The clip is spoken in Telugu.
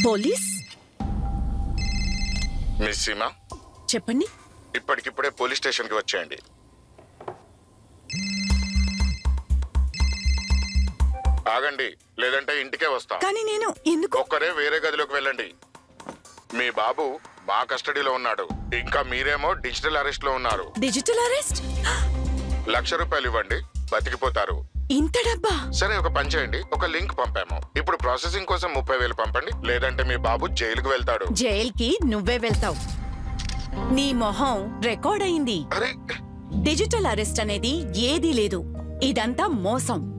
పోలీస్ మిస్ సీమా, చెప్పండి. ఇప్పటికిప్పుడే పోలీస్ స్టేషన్ కి వచ్చేయండి. ఆగండి, లేదంటే ఇంటికే వస్తాం. కానీ నేను ఎందుకు? ఒక్కరే వేరే గదిలోకి వెళ్ళండి. మీ బాబు మా కస్టడీలో ఉన్నాడు. ఇంకా మీరేమో డిజిటల్ అరెస్ట్ లో ఉన్నారు. Digital arrest? ₹1,00,000 ఇవ్వండి, బతికిపోతారు. ఇంత డబ్బా? సరే, ఒక పని చేయండి. ఒక లింక్ పంపాము. ఇప్పుడు ప్రాసెసింగ్ కోసం 30,000 పంపండి, లేదంటే మీ బాబు జైలుకు వెళ్తాడు. జైల్కి నువ్వే వెళ్తావు. నీ మొహం రికార్డ్ అయింది. అరే, డిజిటల్ అరెస్ట్ అనేది ఏదీ లేదు. ఇదంతా మోసం.